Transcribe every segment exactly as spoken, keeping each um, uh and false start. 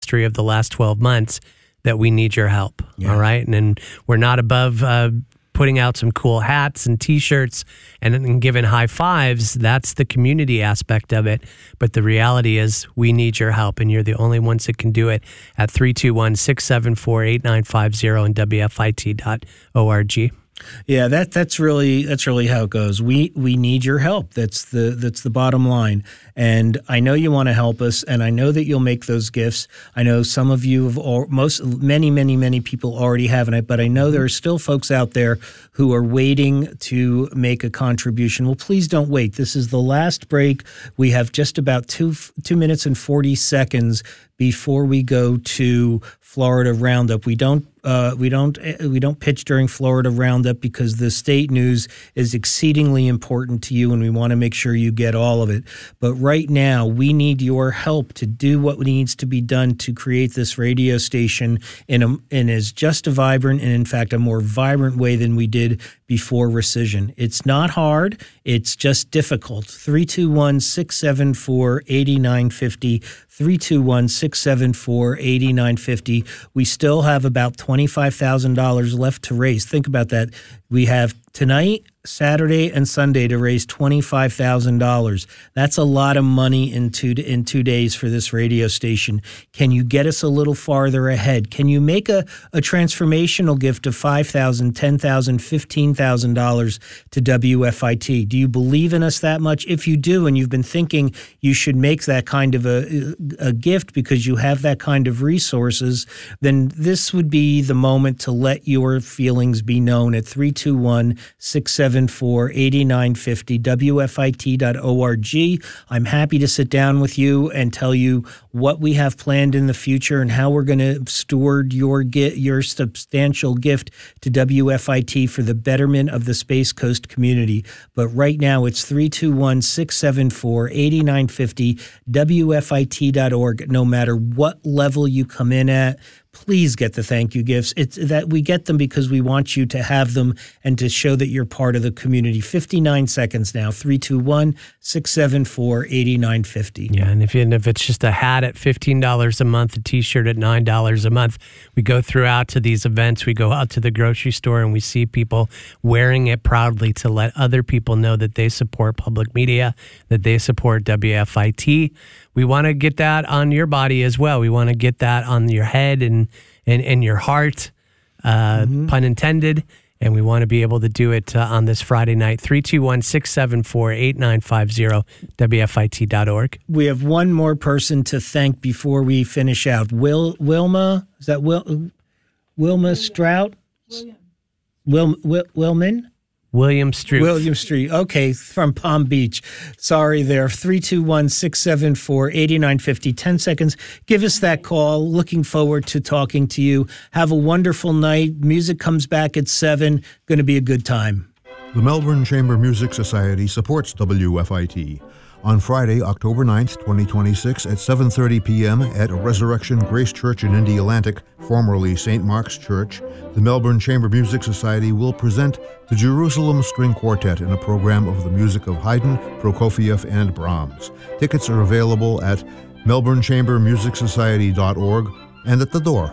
history of the last twelve months that we need your help. Yeah. All right. And then we're not above uh, putting out some cool hats and T-shirts and, and giving high fives. That's the community aspect of it. But the reality is we need your help, and you're the only ones that can do it at three two one, six seven four, eight nine five zero and W F I T dot org. Yeah, that that's really that's really how it goes. We we need your help. That's the that's the bottom line. And I know you want to help us, and I know that you'll make those gifts. I know some of you have all, most many many many people already have it, but I know there are still folks out there who are waiting to make a contribution. Well, please don't wait. This is the last break. We have just about two two minutes and forty seconds before we go to Florida Roundup. We don't uh, we don't we don't pitch during Florida Roundup because the state news is exceedingly important to you, and we want to make sure you get all of it. But right now, we need your help to do what needs to be done to create this radio station in a in as just a vibrant and, in fact, a more vibrant way than we did before rescission. It's not hard. It's just difficult. three two one, six seven four, eight nine five zero. three two one, six seven four, eight nine five zero. We still have about twenty-five thousand dollars left to raise. Think about that. We have tonight, Saturday, and Sunday to raise twenty-five thousand dollars. That's a lot of money in two, in two days for this radio station. Can you get us a little farther ahead? Can you make a, a transformational gift of five thousand dollars, ten thousand dollars, fifteen thousand dollars to W F I T? Do you believe in us that much? If you do, and you've been thinking you should make that kind of a, a gift because you have that kind of resources, then this would be the moment to let your feelings be known at three two one, six seven four, eight nine five zero, W F I T dot org. I'm happy to sit down with you and tell you what we have planned in the future and how we're going to steward your get, your substantial gift to W F I T for the betterment of the Space Coast community. But right now, it's three two one, six seven four, eight nine five zero, W F I T dot org. No matter what level you come in at, please get the thank you gifts. It's that we get them because we want you to have them and to show that you're part of the community. fifty-nine seconds now. three two one, six seven four, eight nine five zero. Yeah, and if, and if it's just a hat at fifteen dollars a month, a T-shirt at nine dollars a month, we go throughout to these events. We go out to the grocery store and we see people wearing it proudly to let other people know that they support public media, that they support W F I T. We want to get that on your body as well. We want to get that on your head and and, and your heart, uh, mm-hmm. pun intended. And we want to be able to do it uh, on this Friday night. three two one, six seven four, eight nine five zero, W F I T dot org. We have one more person to thank before we finish out. Will Wilma, is that Wil, Wilma Strout? William. Wil, Wil, Wilman? William Street. William Street. Okay, from Palm Beach. Sorry there. three two one, six seven four, eight nine five zero. ten seconds. Give us that call. Looking forward to talking to you. Have a wonderful night. Music comes back at seven. Going to be a good time. The Melbourne Chamber Music Society supports W F I T. On Friday, October ninth, twenty twenty-six at seven thirty p.m. at Resurrection Grace Church in Indialantic, formerly Saint Mark's Church, the Melbourne Chamber Music Society will present the Jerusalem String Quartet in a program of the music of Haydn, Prokofiev, and Brahms. Tickets are available at melbourne chamber music society dot org and at the door.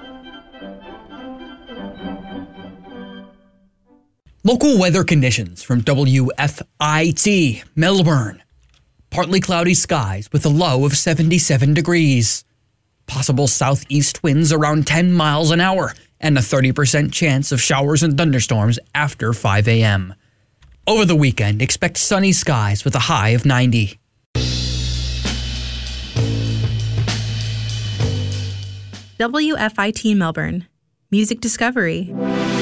Local weather conditions from W F I T, Melbourne. Partly cloudy skies with a low of seventy-seven degrees. Possible southeast winds around ten miles an hour and a thirty percent chance of showers and thunderstorms after five a.m. Over the weekend, expect sunny skies with a high of ninety. W F I T Melbourne. Music Discovery.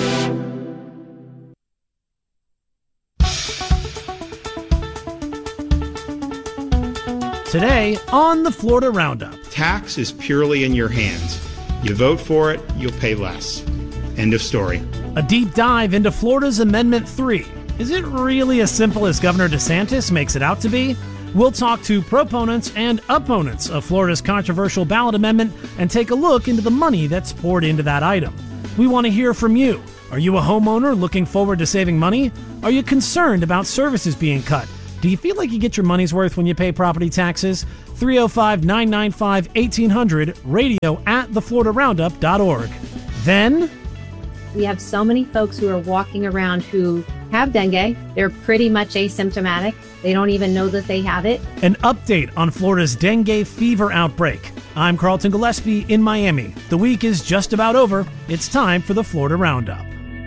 Today on the Florida Roundup. Tax is purely in your hands. You vote for it, you'll pay less. End of story. A deep dive into Florida's Amendment three. Is it really as simple as Governor DeSantis makes it out to be? We'll talk to proponents and opponents of Florida's controversial ballot amendment and take a look into the money that's poured into that item. We want to hear from you. Are you a homeowner looking forward to saving money? Are you concerned about services being cut? Do you feel like you get your money's worth when you pay property taxes? three oh five, nine nine five, eighteen hundred, radio at the florida roundup dot org. Then, we have so many folks who are walking around who have dengue. They're pretty much asymptomatic. They don't even know that they have it. An update on Florida's dengue fever outbreak. I'm Carlton Gillespie in Miami. The week is just about over. It's time for the Florida Roundup.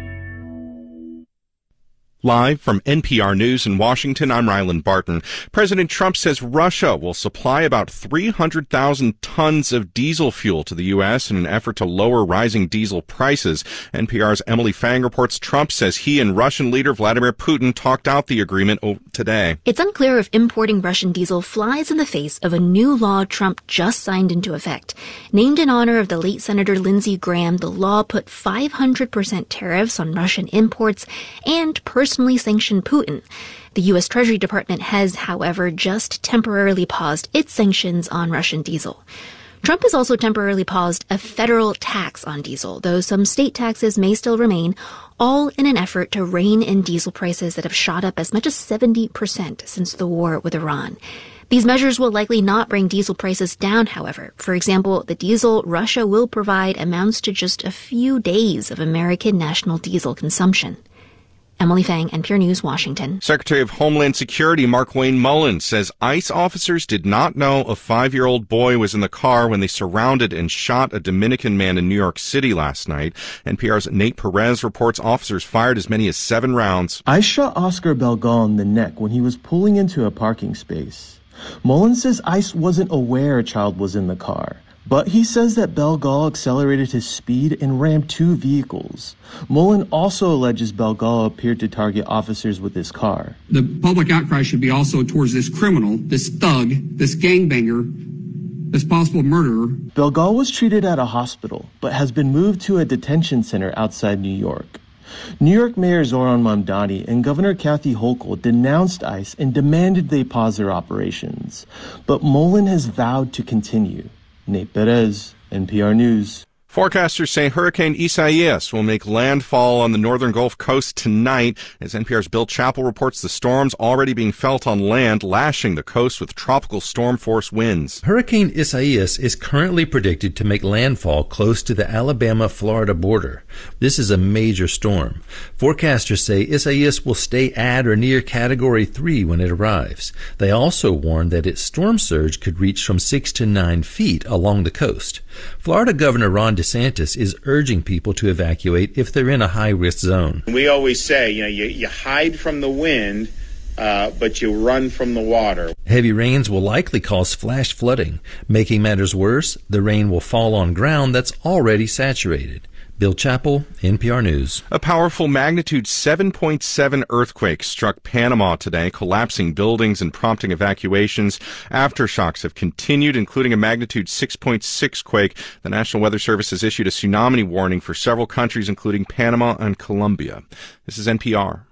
Live from N P R News in Washington, I'm Ryland Barton. President Trump says Russia will supply about three hundred thousand tons of diesel fuel to the U S in an effort to lower rising diesel prices. N P R's Emily Fang reports Trump says he and Russian leader Vladimir Putin talked out the agreement today. It's unclear if importing Russian diesel flies in the face of a new law Trump just signed into effect. Named in honor of the late Senator Lindsey Graham, the law put five hundred percent tariffs on Russian imports and personal personally sanctioned Putin. The U S Treasury Department has, however, just temporarily paused its sanctions on Russian diesel. Trump has also temporarily paused a federal tax on diesel, though some state taxes may still remain, all in an effort to rein in diesel prices that have shot up as much as seventy percent since the war with Iran. These measures will likely not bring diesel prices down, however. For example, the diesel Russia will provide amounts to just a few days of American national diesel consumption. Emily Fang, N P R News, Washington. Secretary of Homeland Security Markwayne Mullins says ICE officers did not know a five-year-old boy was in the car when they surrounded and shot a Dominican man in New York City last night. N P R's Nate Perez reports officers fired as many as seven rounds. ICE shot Oscar Belgal in the neck when he was pulling into a parking space. Mullins says ICE wasn't aware a child was in the car. But he says that Belgal accelerated his speed and rammed two vehicles. Mullen also alleges Belgal appeared to target officers with his car. The public outcry should be also towards this criminal, this thug, this gangbanger, this possible murderer. Belgal was treated at a hospital, but has been moved to a detention center outside New York. New York Mayor Zoran Mamdani and Governor Kathy Hochul denounced ICE and demanded they pause their operations. But Mullen has vowed to continue. Nate Perez, N P R News. Forecasters say Hurricane Isaias will make landfall on the northern Gulf Coast tonight. As N P R's Bill Chappell reports, the storm's already being felt on land, lashing the coast with tropical storm force winds. Hurricane Isaias is currently predicted to make landfall close to the Alabama-Florida border. This is a major storm. Forecasters say Isaias will stay at or near Category three when it arrives. They also warn that its storm surge could reach from six to nine feet along the coast. Florida Governor Ron DeSantis is urging people to evacuate if they're in a high-risk zone. We always say, you know, you, you hide from the wind, uh, but you run from the water. Heavy rains will likely cause flash flooding. Making matters worse, the rain will fall on ground that's already saturated. Bill Chappell, N P R News. A powerful magnitude seven point seven earthquake struck Panama today, collapsing buildings and prompting evacuations. Aftershocks have continued, including a magnitude six point six quake. The National Weather Service has issued a tsunami warning for several countries, including Panama and Colombia. This is N P R.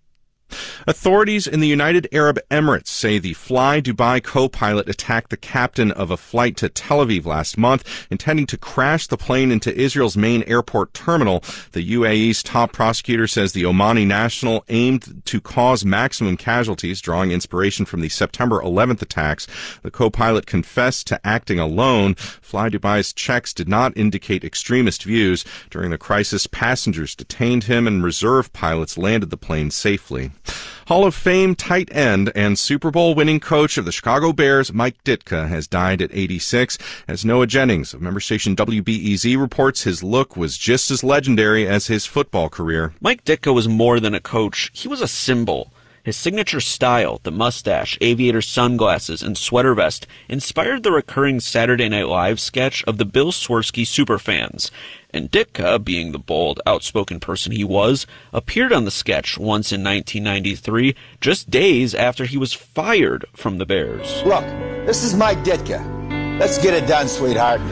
Authorities in the United Arab Emirates say the Fly Dubai co-pilot attacked the captain of a flight to Tel Aviv last month, intending to crash the plane into Israel's main airport terminal. The U A E's top prosecutor says the Omani national aimed to cause maximum casualties, drawing inspiration from the September eleventh attacks. The co-pilot confessed to acting alone. Fly Dubai's checks did not indicate extremist views. During the crisis, passengers detained him and reserve pilots landed the plane safely. Hall of Fame tight end and Super Bowl winning coach of the Chicago Bears, Mike Ditka, has died at eighty-six. As Noah Jennings of member station W B E Z reports, his look was just as legendary as his football career. Mike Ditka was more than a coach. He was a symbol. His signature style, the mustache, aviator sunglasses, and sweater vest, inspired the recurring Saturday Night Live sketch of the Bill Swirsky superfans. And Ditka, being the bold, outspoken person he was, appeared on the sketch once in nineteen ninety-three, just days after he was fired from the Bears. Look, this is Mike Ditka. Let's get it done, sweetheart.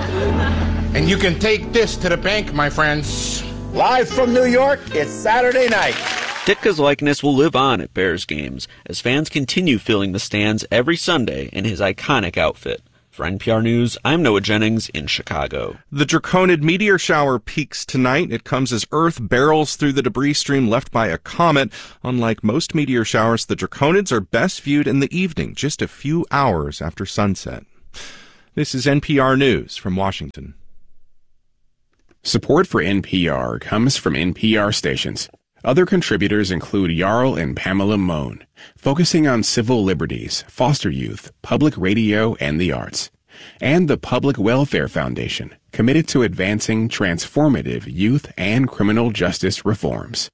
And you can take this to the bank, my friends. Live from New York, it's Saturday night. Ditka's likeness will live on at Bears games as fans continue filling the stands every Sunday in his iconic outfit. For For N P R News, I'm Noah Jennings in Chicago. The Draconid meteor shower peaks tonight. It comes as Earth barrels through the debris stream left by a comet. Unlike most meteor showers, the Draconids are best viewed in the evening, just a few hours after sunset. This is N P R News from Washington. Support for N P R comes from N P R stations. Other contributors include Jarl and Pamela Mohn, focusing on civil liberties, foster youth, public radio, and the arts. And the Public Welfare Foundation, committed to advancing transformative youth and criminal justice reforms.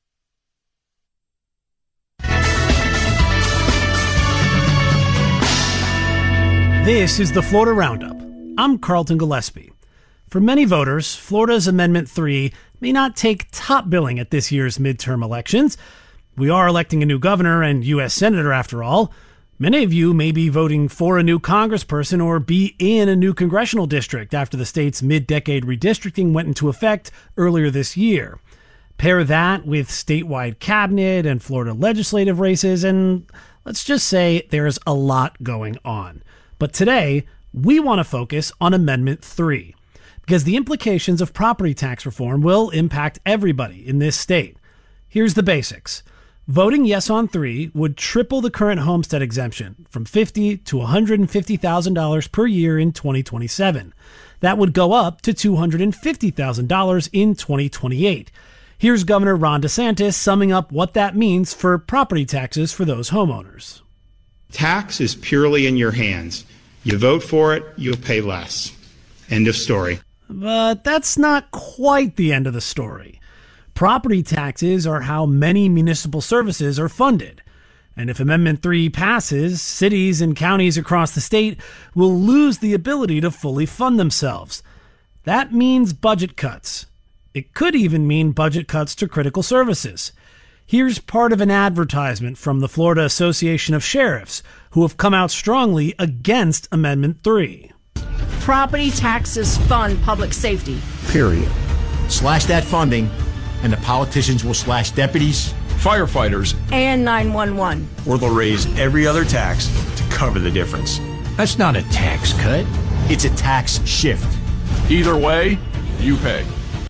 This is the Florida Roundup. I'm Carlton Gillespie. For many voters, Florida's Amendment three may not take top billing at this year's midterm elections. We are electing a new governor and U S senator, after all. Many of you may be voting for a new congressperson or be in a new congressional district after the state's mid-decade redistricting went into effect earlier this year. Pair that with statewide cabinet and Florida legislative races, and let's just say there's a lot going on. But today, we want to focus on Amendment three. Because the implications of property tax reform will impact everybody in this state. Here's the basics. Voting yes on three would triple the current homestead exemption from fifty thousand dollars to one hundred fifty thousand dollars per year in twenty twenty-seven. That would go up to two hundred fifty thousand dollars in twenty twenty-eight. Here's Governor Ron DeSantis summing up what that means for property taxes for those homeowners. Tax is purely in your hands. You vote for it, you'll pay less. End of story. But that's not quite the end of the story. Property taxes are how many municipal services are funded. And if Amendment three passes, cities and counties across the state will lose the ability to fully fund themselves. That means budget cuts. It could even mean budget cuts to critical services. Here's part of an advertisement from the Florida Association of Sheriffs, who have come out strongly against Amendment three. Property taxes fund public safety. Period. Slash that funding, and the politicians will slash deputies, firefighters, and nine one one. Or they'll raise every other tax to cover the difference. That's not a tax cut. It's a tax shift. Either way, you pay.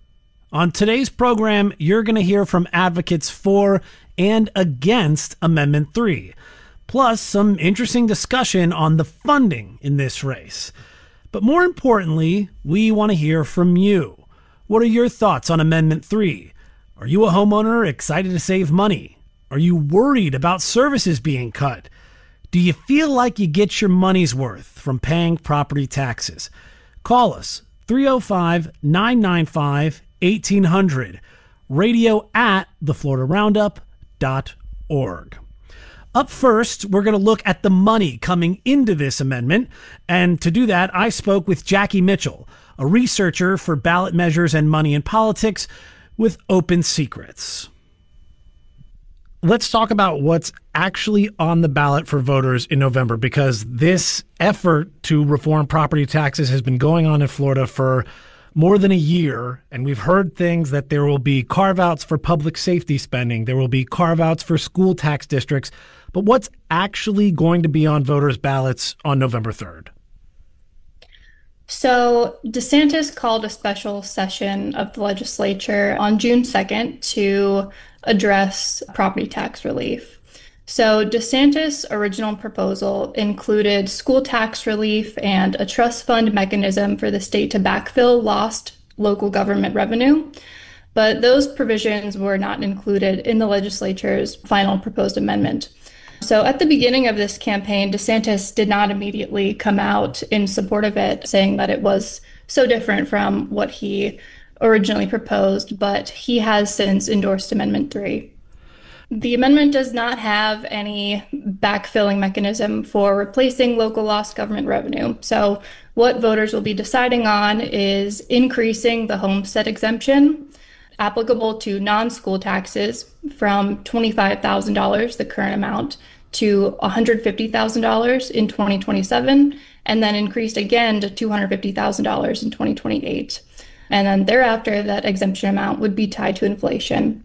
On today's program, you're going to hear from advocates for and against Amendment three, plus some interesting discussion on the funding in this race. But more importantly, we want to hear from you. What are your thoughts on Amendment three? Are you a homeowner excited to save money? Are you worried about services being cut? Do you feel like you get your money's worth from paying property taxes? Call us, three oh five, nine nine five, eighteen hundred, radio at the florida roundup dot org. Up first, we're going to look at the money coming into this amendment. And to do that, I spoke with Jackie Mitchell, a researcher for ballot measures and money in politics with Open Secrets. Let's talk about what's actually on the ballot for voters in November, because this effort to reform property taxes has been going on in Florida for more than a year, and we've heard things that there will be carve-outs for public safety spending, there will be carve-outs for school tax districts, but what's actually going to be on voters' ballots on November third? So DeSantis called a special session of the legislature on June second to address property tax relief. So DeSantis' original proposal included school tax relief and a trust fund mechanism for the state to backfill lost local government revenue. But those provisions were not included in the legislature's final proposed amendment. So at the beginning of this campaign, DeSantis did not immediately come out in support of it, saying that it was so different from what he originally proposed, but he has since endorsed Amendment three. The amendment does not have any backfilling mechanism for replacing local lost government revenue. So what voters will be deciding on is increasing the homestead exemption applicable to non-school taxes from twenty-five thousand dollars, the current amount, to one hundred fifty thousand dollars in twenty twenty-seven, and then increased again to two hundred fifty thousand dollars in twenty twenty-eight. And then thereafter, that exemption amount would be tied to inflation.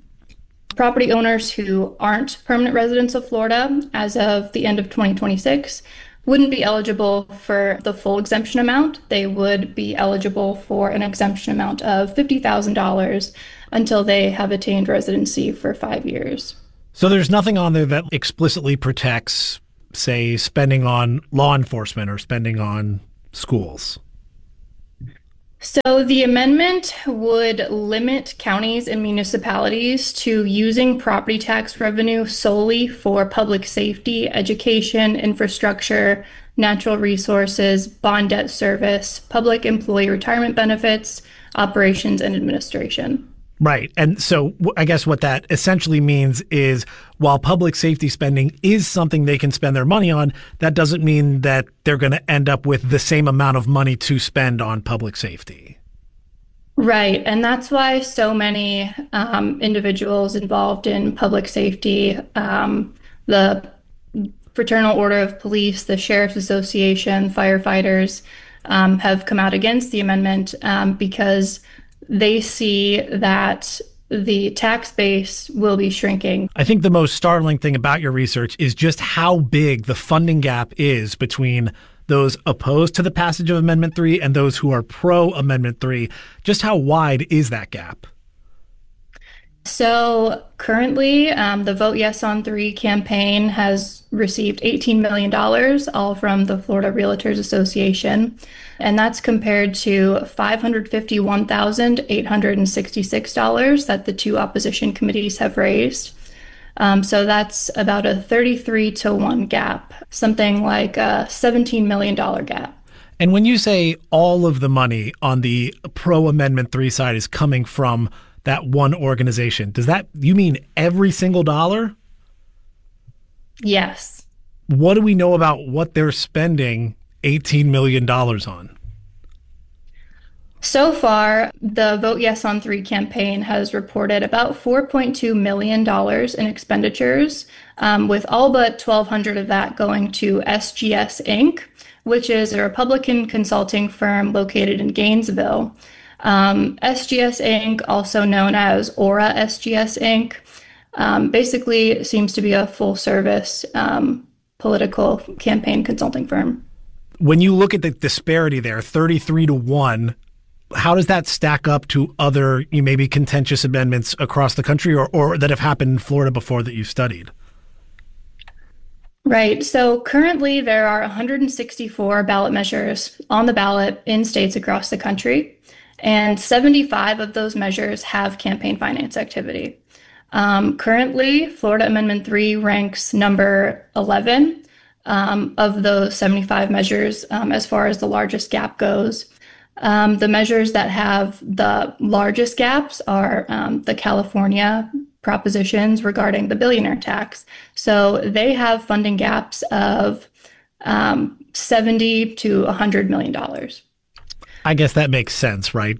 Property owners who aren't permanent residents of Florida as of the end of twenty twenty-six wouldn't be eligible for the full exemption amount. They would be eligible for an exemption amount of fifty thousand dollars until they have attained residency for five years. So there's nothing on there that explicitly protects, say, spending on law enforcement or spending on schools. So the amendment would limit counties and municipalities to using property tax revenue solely for public safety, education, infrastructure, natural resources, bond debt service, public employee retirement benefits, operations, and administration. Right. And so I guess what that essentially means is while public safety spending is something they can spend their money on, that doesn't mean that they're going to end up with the same amount of money to spend on public safety. Right. And that's why so many um, individuals involved in public safety, um, the Fraternal Order of Police, the Sheriff's Association, firefighters um, have come out against the amendment um, because they see that the tax base will be shrinking. I think the most startling thing about your research is just how big the funding gap is between those opposed to the passage of Amendment three and those who are pro Amendment three. Just how wide is that gap? So currently, um, the Vote Yes on three campaign has received eighteen million dollars, all from the Florida Realtors Association. And that's compared to five hundred fifty-one thousand eight hundred sixty-six dollars that the two opposition committees have raised. Um, so that's about a thirty-three to one gap, something like a seventeen million dollars gap. And when you say all of the money on the pro Amendment three side is coming from that one organization, does that, you mean every single dollar? Yes. What do we know about what they're spending eighteen million dollars on? So far, the Vote Yes on three campaign has reported about four point two million dollars in expenditures, um, with all but twelve hundred of that going to S G S Incorporated, which is a Republican consulting firm located in Gainesville. Um, S G S Incorporated, also known as Aura S G S Incorporated, um, basically seems to be a full-service um, political campaign consulting firm. When you look at the disparity there, thirty-three to one, how does that stack up to other you know, maybe contentious amendments across the country or, or that have happened in Florida before that you've studied? Right. So currently there are one hundred sixty-four ballot measures on the ballot in states across the country. And seventy-five of those measures have campaign finance activity. Um, currently, Florida Amendment three ranks number eleven um, of those seventy-five measures um, as far as the largest gap goes. Um, the measures that have the largest gaps are um, the California propositions regarding the billionaire tax. So they have funding gaps of um, seventy to one hundred million dollars. I guess that makes sense, right?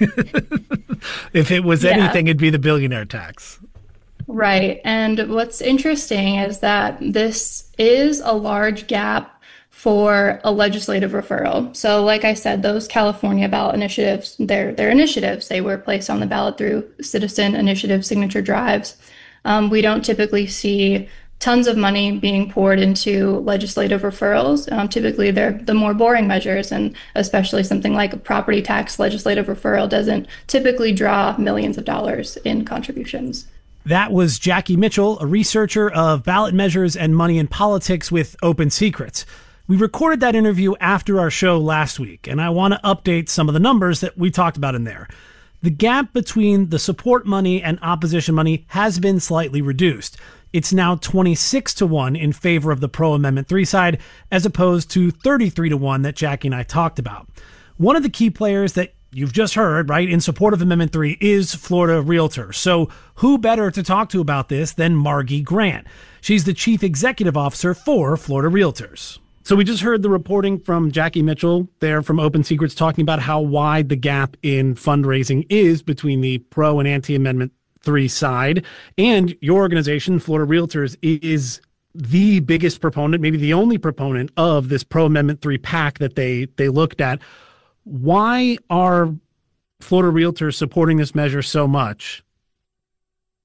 If it was Yeah. anything, it'd be the billionaire tax. Right. And what's interesting is that this is a large gap for a legislative referral. So like I said, those California ballot initiatives, they're, they're initiatives. They were placed on the ballot through citizen initiative signature drives. Um, we don't typically see tons of money being poured into legislative referrals. Um, typically, they're the more boring measures, and especially something like a property tax legislative referral doesn't typically draw millions of dollars in contributions. That was Jackie Mitchell, a researcher of ballot measures and money in politics with Open Secrets. We recorded that interview after our show last week, and I want to update some of the numbers that we talked about in there. The gap between the support money and opposition money has been slightly reduced. It's now twenty-six to one in favor of the pro Amendment three side, as opposed to thirty-three to one that Jackie and I talked about. One of the key players that you've just heard, right, in support of Amendment three is Florida Realtors. So who better to talk to about this than Margie Grant? She's the chief executive officer for Florida Realtors. So we just heard the reporting from Jackie Mitchell there from Open Secrets talking about how wide the gap in fundraising is between the pro and anti-Amendment three side. And your organization, Florida Realtors, is the biggest proponent, maybe the only proponent of this pro Amendment three PAC that they they looked at. Why are Florida Realtors supporting this measure so much?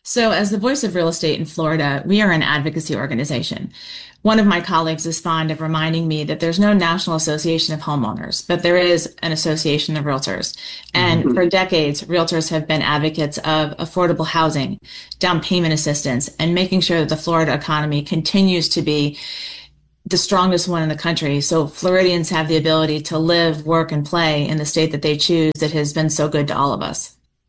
So as the voice of real estate in Florida, we are an advocacy organization. One of my colleagues is fond of reminding me that there's no National Association of Homeowners, but there is an Association of Realtors. And mm-hmm. for decades, realtors have been advocates of affordable housing, down payment assistance, and making sure that the Florida economy continues to be the strongest one in the country. So Floridians have the ability to live, work, and play in the state that they choose that has been so good to all of us.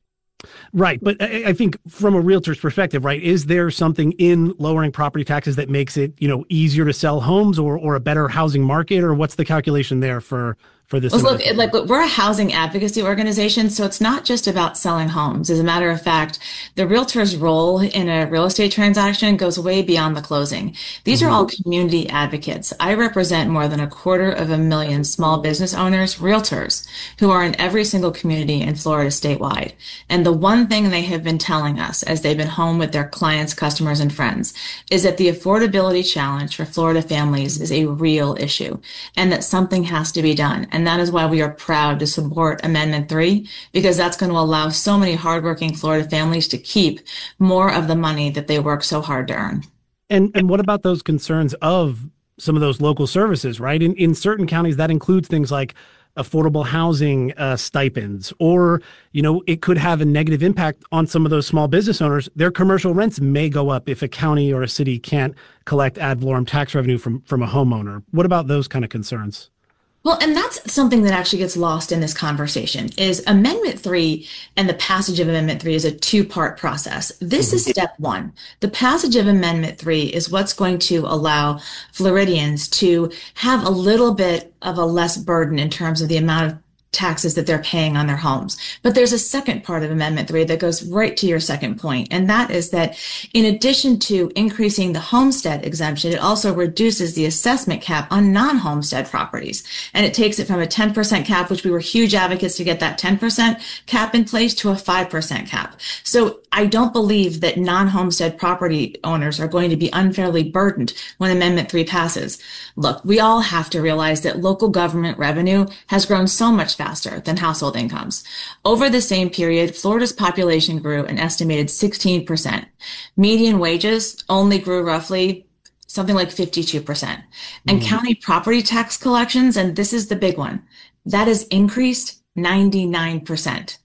Right. But I think from a realtor's perspective, right, is there something in lowering property taxes that makes it, you know, easier to sell homes or, or a better housing market? Or what's the calculation there for for this? Well, look, it, like we're a housing advocacy organization, so it's not just about selling homes. As a matter of fact, the realtor's role in a real estate transaction goes way beyond the closing. These mm-hmm. are all community advocates. I represent more than a quarter of a million small business owners, realtors, who are in every single community in Florida statewide. And the one thing they have been telling us as they've been home with their clients, customers, and friends is that the affordability challenge for Florida families is a real issue and that something has to be done. And that is why we are proud to support Amendment three, because that's going to allow so many hardworking Florida families to keep more of the money that they work so hard to earn. And and what about those concerns of some of those local services, right? In in certain counties, that includes things like affordable housing uh, stipends, or, you know, it could have a negative impact on some of those small business owners. Their commercial rents may go up if a county or a city can't collect ad valorem tax revenue from, from a homeowner. What about those kind of concerns? Well, and that's something that actually gets lost in this conversation is Amendment three and the passage of Amendment three is a two-part process. This is step one. The passage of Amendment three is what's going to allow Floridians to have a little bit of a less burden in terms of the amount of taxes that they're paying on their homes. But there's a second part of Amendment three that goes right to your second point, and that is that in addition to increasing the homestead exemption, it also reduces the assessment cap on non-homestead properties. And it takes it from a ten percent cap, which we were huge advocates to get that ten percent cap in place, to a five percent cap. So I don't believe that non-homestead property owners are going to be unfairly burdened when Amendment three passes. Look, we all have to realize that local government revenue has grown so much faster than household incomes. Over the same period, Florida's population grew an estimated sixteen percent. Median wages only grew roughly something like fifty-two percent. And mm-hmm. county property tax collections, and this is the big one, that has increased ninety-nine percent.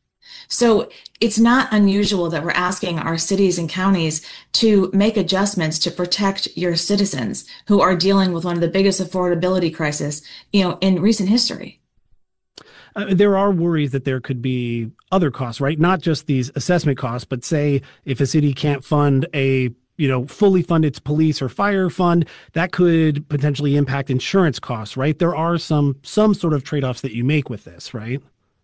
So it's not unusual that we're asking our cities and counties to make adjustments to protect your citizens who are dealing with one of the biggest affordability crises, you know, in recent history. Uh, there are worries that there could be other costs, right? Not just these assessment costs, but say if a city can't fund a, you know, fully fund its police or fire fund, that could potentially impact insurance costs, right? There are some some sort of trade-offs that you make with this, right?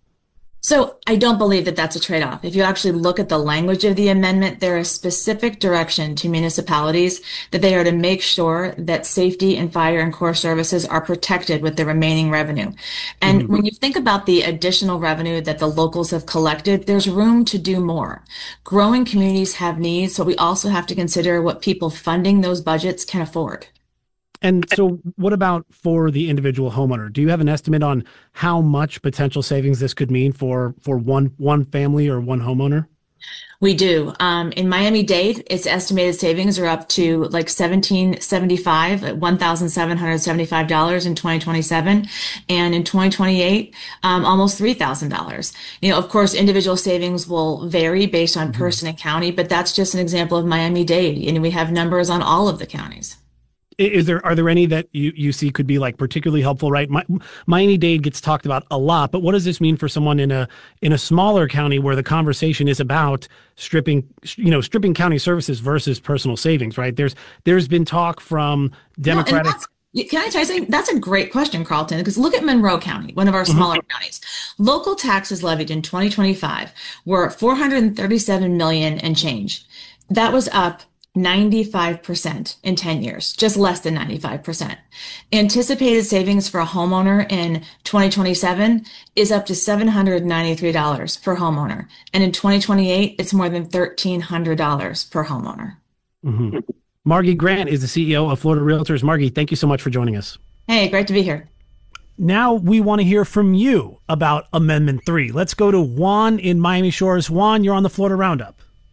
So I don't believe that that's a trade-off. If you actually look at the language of the amendment, there is specific direction to municipalities that they are to make sure that safety and fire and core services are protected with the remaining revenue. And mm-hmm. when you think about the additional revenue that the locals have collected, there's room to do more. Growing communities have needs, so we also have to consider what people funding those budgets can afford. And so what about for the individual homeowner? Do you have an estimate on how much potential savings this could mean for, for one one family or one homeowner? We do. Um, in Miami-Dade, its estimated savings are up to like seventeen seventy-five, at one thousand seven hundred seventy-five dollars in twenty twenty-seven, and in twenty twenty-eight, um, almost three thousand dollars. You know, of course, individual savings will vary based on mm-hmm. person and county, but that's just an example of Miami-Dade, and we have numbers on all of the counties. Is there, are there any that you, you see could be like particularly helpful, right? My, Miami-Dade gets talked about a lot, but what does this mean for someone in a, in a smaller county where the conversation is about stripping, you know, stripping county services versus personal savings, right? There's, there's been talk from Democratic. No, can I tell you something? That's a great question, Carlton, because look at Monroe County, one of our smaller mm-hmm. counties. Local taxes levied in twenty twenty-five were four hundred thirty-seven million dollars and change. That was up ninety-five percent in ten years, just less than ninety-five percent. Anticipated savings for a homeowner in twenty twenty-seven is up to seven hundred ninety-three dollars per homeowner. And in twenty twenty-eight, it's more than thirteen hundred dollars per homeowner. Mm-hmm. Margie Grant is the C E O of Florida Realtors. Margie, thank you so much for joining us. Hey, great to be here. Now we want to hear from you about Amendment three. Let's go to Juan in Miami Shores. Juan, you're on the Florida Roundup.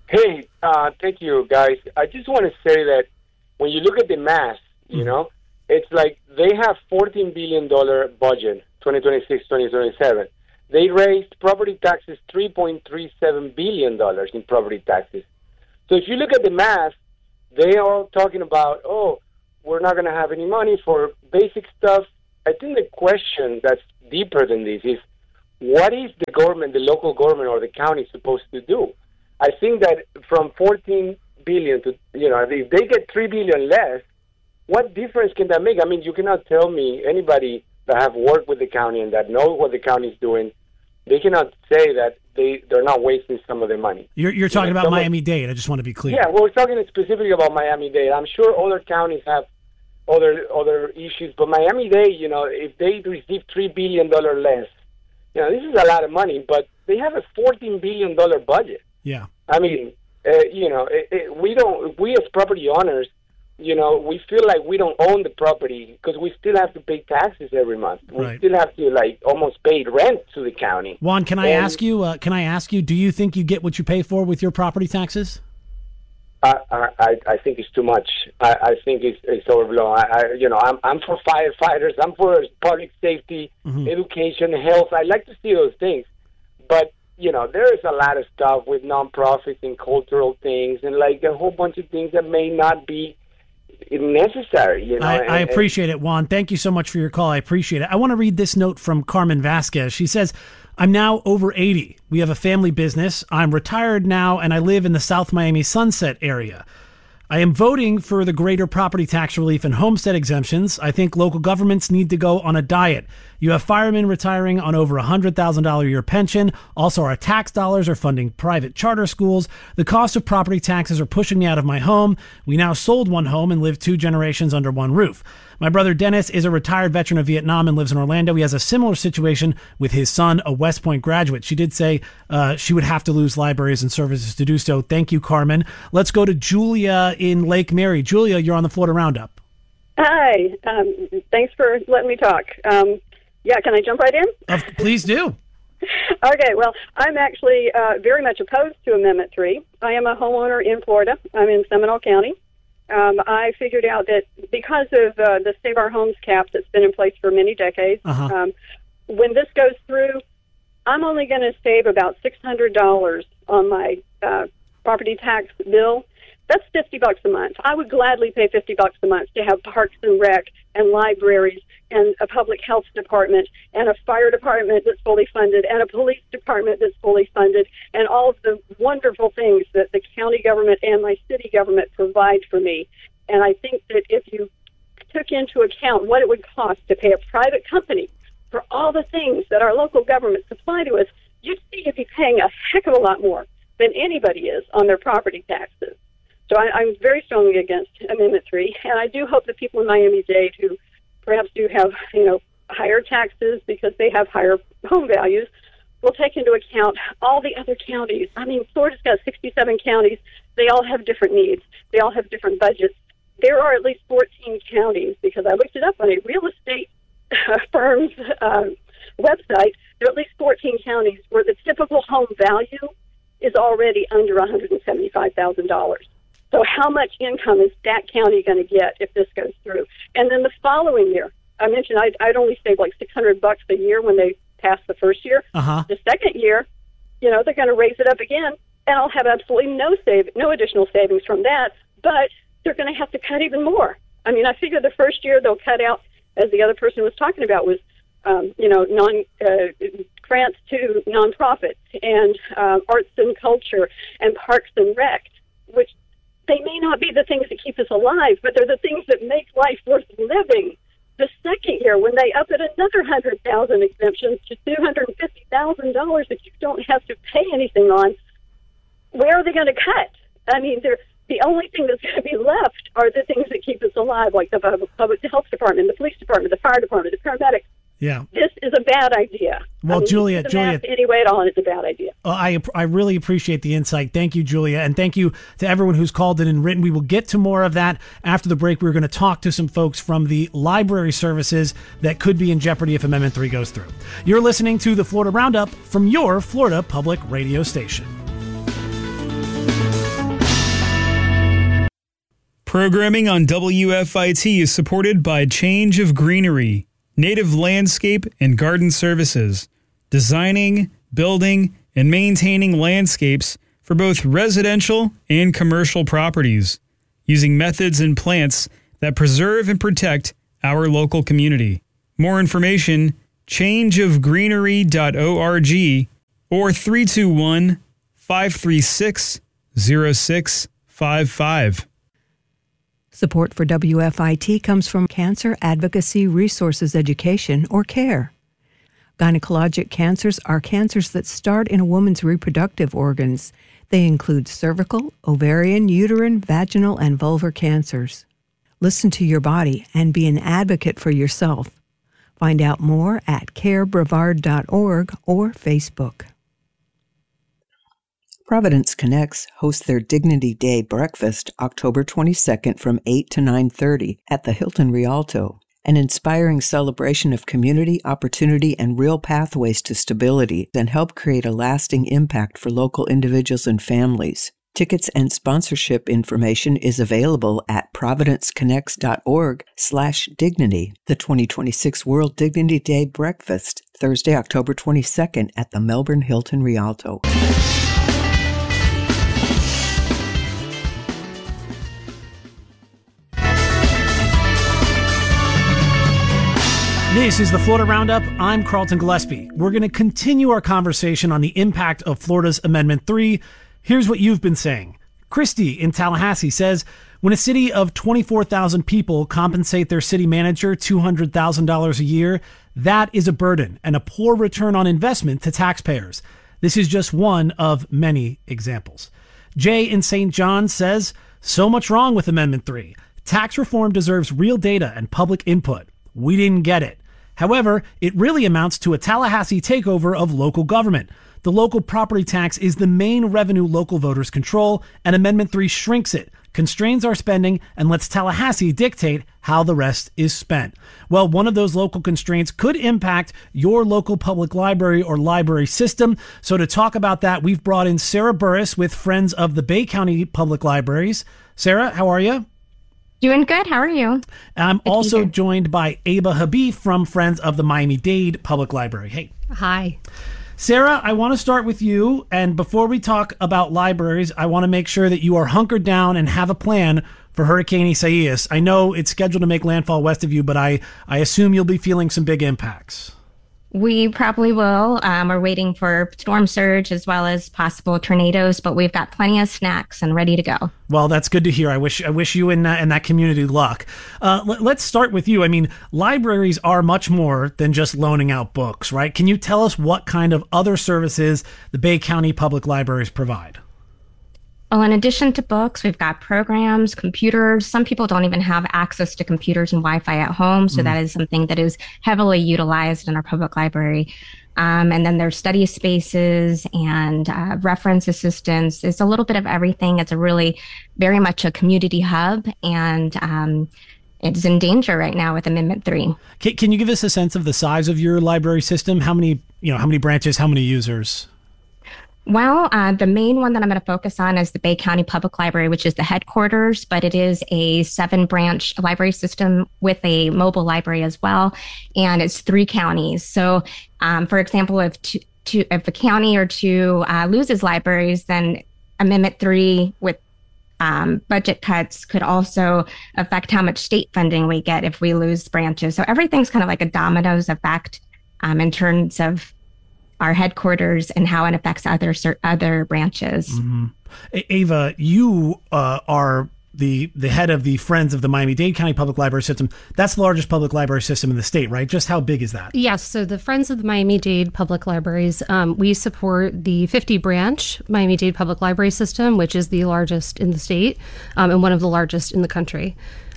Hey, uh, thank you, guys. I just want to say that when you look at the math, you mm-hmm. know, it's like they have fourteen billion dollars budget, twenty twenty-six, twenty twenty-seven. They raised property taxes three point three seven billion dollars in property taxes. So if you look at the math, they are talking about, oh, we're not going to have any money for basic stuff. I think the question that's deeper than this is, what is the government, the local government or the county supposed to do? I think that from fourteen billion to, you know, if they get three billion less, what difference can that make? I mean, you cannot tell me, anybody that have worked with the county and that know what the county is doing, they cannot say that they, they're not wasting some of the money. You're, you're talking you know, about Miami-Dade. I just want to be clear. Yeah, well, we're talking specifically about Miami-Dade. I'm sure other counties have other other issues, but Miami-Dade, you know, if they receive three billion dollars less, you know, this is a lot of money, but they have a fourteen billion dollars budget. Yeah. I mean, uh, you know, it, it, we don't, we as property owners, you know, we feel like we don't own the property because we still have to pay taxes every month. We Right. still have to, like, almost pay rent to the county. Juan, can I And ask you, uh, can I ask you, do you think you get what you pay for with your property taxes? I, I, I think it's too much. I, I think it's, it's overblown. I, I, you know, I'm, I'm for firefighters. I'm for public safety, Mhm. education, health. I like to see those things. But, you know, there is a lot of stuff with nonprofits and cultural things and, like, a whole bunch of things that may not be necessary. You know, I, and, I appreciate it, Juan. Thank you so much for your call. I appreciate it. I want to read this note from Carmen Vasquez. She says, I'm now over eighty. We have a family business. I'm retired now, and I live in the South Miami Sunset area. I am voting for the greater property tax relief and homestead exemptions. I think local governments need to go on a diet. You have firemen retiring on over a one hundred thousand dollars a year pension. Also, our tax dollars are funding private charter schools. The cost of property taxes are pushing me out of my home. We now sold one home and live two generations under one roof. My brother Dennis is a retired veteran of Vietnam and lives in Orlando. He has a similar situation with his son, a West Point graduate. She did say uh, she would have to lose libraries and services to do so. Thank you, Carmen. Let's go to Julia in Lake Mary. Julia, you're on the Florida Roundup. Hi. Um, thanks for letting me talk. Um, yeah, can I jump right in? Uh, please do. Okay, well, I'm actually uh, very much opposed to Amendment three. I am a homeowner in Florida. I'm in Seminole County. Um, I figured out that because of uh, the Save Our Homes cap that's been in place for many decades, Uh-huh. um, when this goes through, I'm only going to save about six hundred dollars on my uh, property tax bill. That's fifty bucks a month. I would gladly pay fifty bucks a month to have Parks and Rec and libraries and a public health department and a fire department that's fully funded and a police department that's fully funded and all of the wonderful things that the county government and my city government provide for me. And I think that if you took into account what it would cost to pay a private company for all the things that our local government supply to us, you'd see you'd be paying a heck of a lot more than anybody is on their property taxes. So I, I'm very strongly against Amendment three, and I do hope that people in Miami-Dade who perhaps do have, you know, higher taxes because they have higher home values will take into account all the other counties. I mean, Florida's got sixty-seven counties. They all have different needs. They all have different budgets. There are at least fourteen counties, because I looked it up on a real estate firm's uh, website. There are at least fourteen counties where the typical home value is already under one hundred seventy-five thousand dollars. So how much income is that county going to get if this goes through? And then the following year, I mentioned I'd, I'd only save like six hundred bucks a year when they pass the first year. Uh-huh. The second year, you know, they're going to raise it up again, and I'll have absolutely no save, no additional savings from that, but they're going to have to cut even more. I mean, I figure the first year they'll cut out, as the other person was talking about, was, um, you know, non uh, grants to nonprofits and uh, arts and culture and parks and rec, which they may not be the things that keep us alive, but they're the things that make life worth living. The second year, when they up it another one hundred thousand dollars exemptions to two hundred fifty thousand dollars that you don't have to pay anything on, where are they going to cut? I mean, they're, the only thing that's going to be left are the things that keep us alive, like the public health department, the police department, the fire department, the paramedics. Yeah. This is a bad idea. Well, I mean, Julia, the Julia, math anyway at all, and it's a bad idea. Uh, I I really appreciate the insight. Thank you, Julia. And thank you to everyone who's called in and written. We will get to more of that after the break. We're going to talk to some folks from the library services that could be in jeopardy if Amendment three goes through. You're listening to the Florida Roundup from your Florida Public Radio Station. Programming on W F I T is supported by Change of Greenery, Native Landscape and Garden Services, designing, building, and maintaining landscapes for both residential and commercial properties, using methods and plants that preserve and protect our local community. More information, change of greenery dot org or three two one, five three six, zero six five five. Support for W F I T comes from Cancer Advocacy Resources Education, or CARE. Gynecologic cancers are cancers that start in a woman's reproductive organs. They include cervical, ovarian, uterine, vaginal, and vulvar cancers. Listen to your body and be an advocate for yourself. Find out more at care brevard dot org or Facebook. Providence Connects hosts their Dignity Day breakfast October twenty-second from eight to nine thirty at the Hilton Rialto, an inspiring celebration of community, opportunity, and real pathways to stability, and help create a lasting impact for local individuals and families. Tickets and sponsorship information is available at providence connects dot org slash dignity. The twenty twenty-six World Dignity Day breakfast, Thursday, October twenty-second at the Melbourne Hilton Rialto. This is the Florida Roundup. I'm Carlton Gillespie. We're going to continue our conversation on the impact of Florida's Amendment three. Here's what you've been saying. Christy in Tallahassee says, when a city of twenty-four thousand people compensate their city manager two hundred thousand dollars a year, that is a burden and a poor return on investment to taxpayers. This is just one of many examples. Jay in Saint John says, so much wrong with Amendment three. Tax reform deserves real data and public input. We didn't get it. However, it really amounts to a Tallahassee takeover of local government. The local property tax is the main revenue local voters control, and Amendment three shrinks it, constrains our spending, and lets Tallahassee dictate how the rest is spent. Well, one of those local constraints could impact your local public library or library system. So to talk about that, we've brought in Sarah Burris with Friends of the Bay County Public Libraries. Sarah, how are you? Doing good. How are you? I'm good also joined by Aba Habib from Friends of the Miami-Dade Public Library. Hey. Hi. Sarah, I want to start with you. And before we talk about libraries, I want to make sure that you are hunkered down and have a plan for Hurricane Isaias. I know it's scheduled to make landfall west of you, but I, I assume you'll be feeling some big impacts. We probably will. Um, we're waiting for storm surge as well as possible tornadoes, but we've got plenty of snacks and ready to go. Well, that's good to hear. I wish I wish you and, uh, and that community luck. Uh, let, let's start with you. I mean, libraries are much more than just loaning out books, right? Can you tell us what kind of other services the Bay County Public Libraries provide? Well, in addition to books, we've got programs, computers. Some people don't even have access to computers and Wi-Fi at home, so mm. that is something that is heavily utilized in our public library. Um, and then there's study spaces and uh, reference assistance. It's a little bit of everything. It's a really very much a community hub, and um, it's in danger right now with Amendment three. Can, can you give us a sense of the size of your library system? How many, you know, how many branches, how many users? Well, uh, the main one that I'm going to focus on is the Bay County Public Library, which is the headquarters, but it is a seven branch library system with a mobile library as well. And it's three counties. So, um, for example, if two, two, if a county or two uh, loses libraries, then Amendment three with um, budget cuts could also affect how much state funding we get if we lose branches. So everything's kind of like a dominoes effect um, in terms of our headquarters and how it affects other other branches. Mm-hmm. Ava, you uh, are the the head of the Friends of the Miami-Dade County Public Library System. That's the largest public library system in the state, right? Just how big is that? Yes. So the Friends of the Miami-Dade Public Libraries, um, we support the fifty branch Miami-Dade Public Library System, which is the largest in the state um, and one of the largest in the country.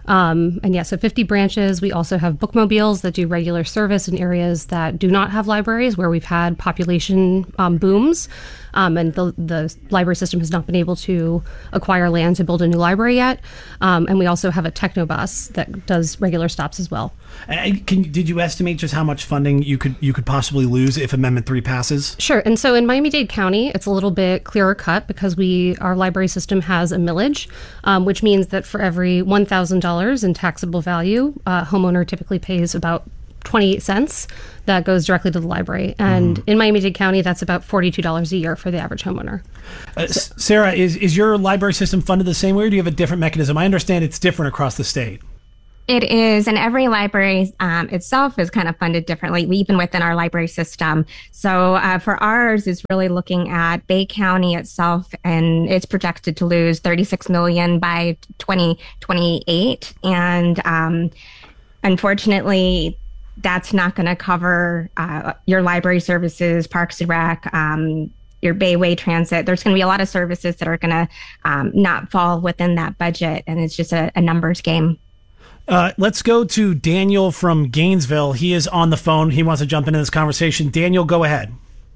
Um, and yeah, so fifty branches. We also have bookmobiles that do regular service in areas that do not have libraries, where we've had population um, booms. Um, and the, the library system has not been able to acquire land to build a new library yet. Um, and we also have a technobus that does regular stops as well. And can, did you estimate just how much funding you could you could possibly lose if Amendment three passes? Sure. And so in Miami-Dade County, it's a little bit clearer cut because we our library system has a millage, um, which means that for every one thousand dollars in taxable value, a homeowner typically pays about twenty-eight cents that goes directly to the library. And mm. in Miami-Dade County, that's about forty-two dollars a year for the average homeowner. Uh, so, Sarah, is, is your library system funded the same way, or do you have a different mechanism? I understand it's different across the state. It is, and every library um, itself is kind of funded differently, even within our library system. So uh, for ours, is really looking at Bay County itself, and it's projected to lose thirty-six million dollars by twenty twenty-eight. And um, unfortunately, that's not going to cover uh, your library services, Parks and Rec, um, your Bayway Transit. There's going to be a lot of services that are going to um, not fall within that budget, and it's just a, a numbers game. Uh, let's go to Daniel from Gainesville. He is on the phone. He wants to jump into this conversation. Daniel, go ahead.